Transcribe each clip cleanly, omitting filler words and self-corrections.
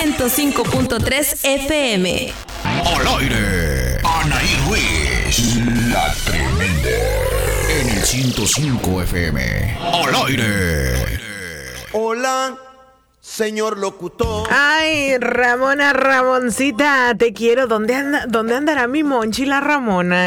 105.3 FM. Al aire, Anaí Ruiz, la tremenda. En el 105 FM. Al aire. Hola, señor locutor. Ay, Ramona, Ramoncita, te quiero. ¿Dónde andará mi Monchi, la Ramona?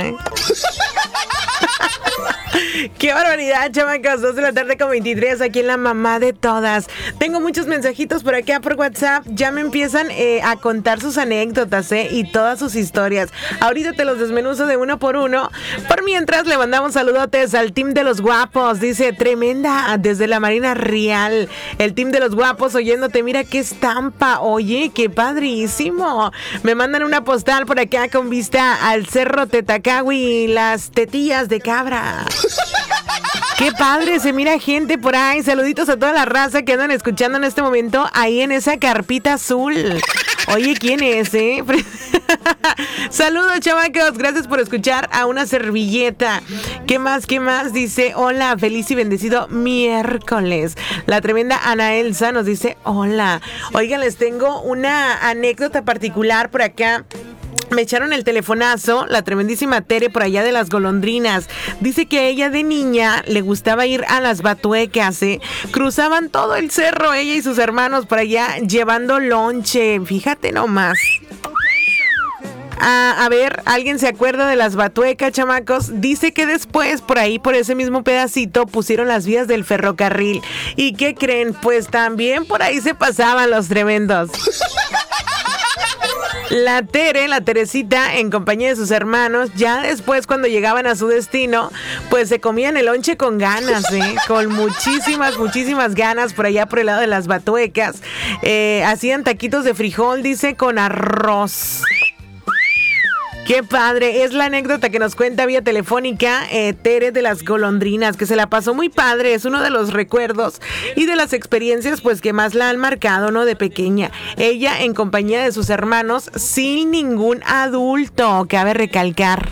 ¡Qué barbaridad, chamacos! 2 de la tarde con 23, aquí en La Mamá de Todas. Tengo muchos mensajitos por acá por WhatsApp. Ya me empiezan a contar sus anécdotas, y todas sus historias. Ahorita te los desmenuzo de uno por uno. Por mientras, le mandamos saludotes al Team de los Guapos. Dice, tremenda, desde la Marina Real. El Team de los Guapos oyéndote. Mira qué estampa. Oye, qué padrísimo. Me mandan una postal por acá con vista al Cerro Tetacawi y las tetillas de cabra. ¡Qué padre! Se mira gente por ahí. Saluditos a toda la raza que andan escuchando en este momento ahí en esa carpita azul. Oye, ¿quién es, Saludos, chamacos. Gracias por escuchar a una servilleta. ¿Qué más? Dice, hola, feliz y bendecido miércoles. La tremenda Ana Elsa nos dice, hola. Oigan, les tengo una anécdota particular por acá. Me echaron el telefonazo, la tremendísima Tere por allá de las Golondrinas. Dice que a ella de niña le gustaba ir a las batuecas, Cruzaban todo el cerro ella y sus hermanos por allá llevando lonche. Fíjate nomás. A ver, ¿alguien se acuerda de las batuecas, chamacos? Dice que después, por ahí, por ese mismo pedacito, pusieron las vías del ferrocarril. ¿Y qué creen? Pues también por ahí se pasaban los tremendos. La Teresita, en compañía de sus hermanos, ya después cuando llegaban a su destino, pues se comían el lonche con ganas, con muchísimas ganas por allá por el lado de las batuecas. Hacían taquitos de frijol, dice, con arroz. ¡Qué padre! Es la anécdota que nos cuenta vía telefónica Tere de las Golondrinas, que se la pasó muy padre. Es uno de los recuerdos y de las experiencias pues que más la han marcado, ¿no? De pequeña. Ella en compañía de sus hermanos sin ningún adulto, cabe recalcar.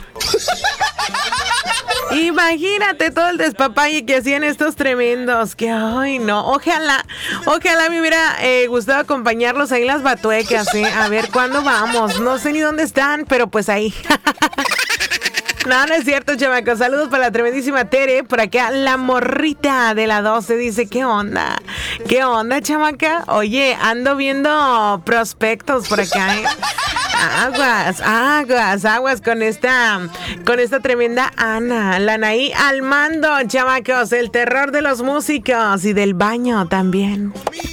Imagínate todo el despapalle que hacían estos tremendos. Que, ay, no. Ojalá me hubiera gustado acompañarlos ahí en las batuecas, A ver cuándo vamos. No sé ni dónde están, pero pues ahí. No es cierto, chamacos. Saludos para la tremendísima Tere. Por acá, la morrita de la 12 dice, ¿qué onda? ¿Qué onda, chamaca? Oye, ando viendo prospectos por acá, Aguas con esta tremenda Ana. La Anaí al mando, chamacos. El terror de los músicos y del baño también.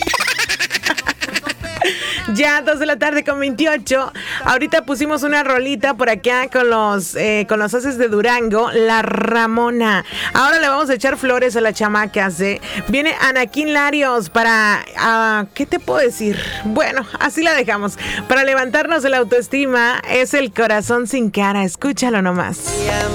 Ya, 2 de la tarde con 28. Ahorita pusimos una rolita por acá con los haces de Durango, la Ramona. Ahora le vamos a echar flores a las chamacas, Viene Anaquín Larios para... ¿qué te puedo decir? Bueno, así la dejamos. Para levantarnos de la autoestima, es el corazón sin cara. Escúchalo nomás.